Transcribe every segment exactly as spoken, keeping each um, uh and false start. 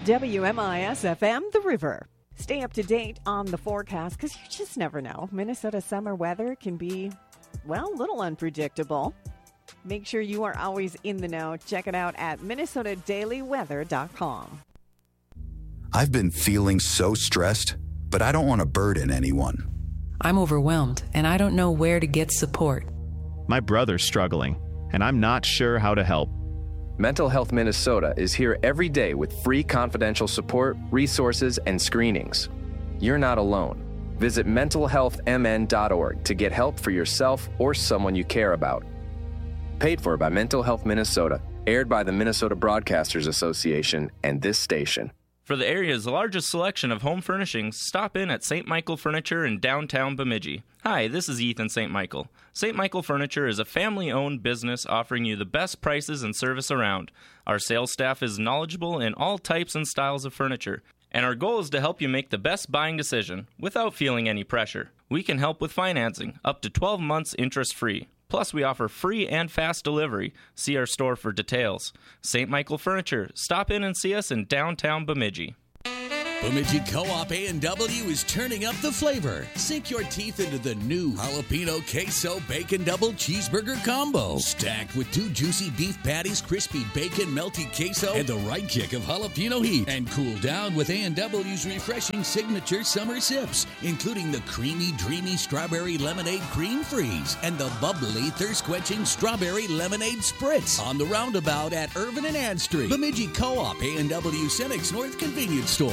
W M I S F M, The River. Stay up to date on the forecast because you just never know. Minnesota summer weather can be, well, a little unpredictable. Make sure you are always in the know. Check it out at minnesota daily weather dot com. I've been feeling so stressed, but I don't want to burden anyone. I'm overwhelmed, and I don't know where to get support. My brother's struggling, and I'm not sure how to help. Mental Health Minnesota is here every day with free confidential support, resources, and screenings. You're not alone. Visit mental health m n dot org to get help for yourself or someone you care about. Paid for by Mental Health Minnesota, aired by the Minnesota Broadcasters Association and this station. For the area's largest selection of home furnishings, stop in at Saint Michael Furniture in downtown Bemidji. Hi, this is Ethan Saint Michael. Saint Michael Furniture is a family-owned business offering you the best prices and service around. Our sales staff is knowledgeable in all types and styles of furniture, and our goal is to help you make the best buying decision without feeling any pressure. We can help with financing, up to twelve months interest-free. Plus, we offer free and fast delivery. See our store for details. Saint Michael Furniture. Stop in and see us in downtown Bemidji. Bemidji Co-op A and W is turning up the flavor. Sink your teeth into the new jalapeno queso bacon double cheeseburger combo. Stacked with two juicy beef patties, crispy bacon, melty queso, and the right kick of jalapeno heat. And cool down with A and W's refreshing signature summer sips, including the creamy, dreamy strawberry lemonade cream freeze and the bubbly, thirst-quenching strawberry lemonade spritz on the roundabout at Irvin and Ann Street. Bemidji Co-op A and W Senex North Convenience Store.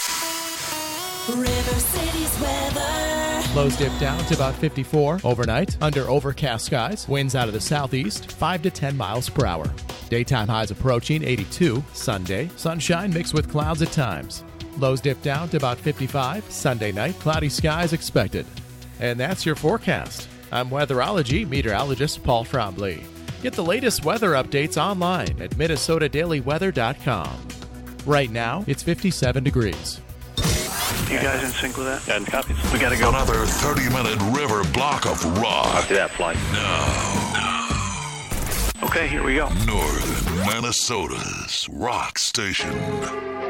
River City's weather. Lows dip down to about fifty-four overnight under overcast skies. Winds out of the southeast, five to ten miles per hour. Daytime highs approaching eighty-two. Sunday, sunshine mixed with clouds at times. Lows dip down to about fifty-five. Sunday night, cloudy skies expected. And that's your forecast. I'm weatherology meteorologist Paul Frombley. Get the latest weather updates online at minnesota daily weather dot com. Right now, it's fifty-seven degrees. You guys in sync with that? And copies. We gotta go. Another thirty-minute river block of rock. After that flight. Now. Okay, here we go. Northern Minnesota's rock station.